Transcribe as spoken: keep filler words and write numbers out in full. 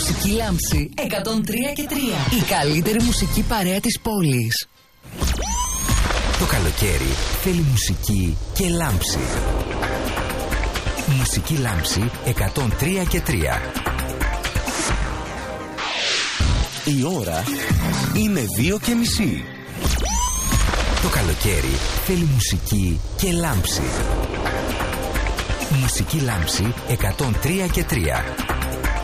Μουσική Λάμψη εκατόν τρία και τρία. Η καλύτερη μουσική παρέα της πόλης. Το καλοκαίρι θέλει μουσική και λάμψη. Μουσική Λάμψη εκατόν τρία και τρία. Η ώρα είναι δύο και μισή. Το καλοκαίρι θέλει μουσική και λάμψη. Μουσική Λάμψη εκατόν τρία και τρία.